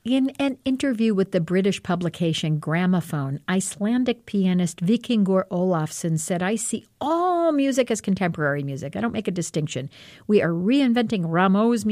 In an interview with the British publication Gramophone, Icelandic pianist Vikingur Olafsson said, "I see all music as contemporary music. I don't make a distinction. We are reinventing Rameau's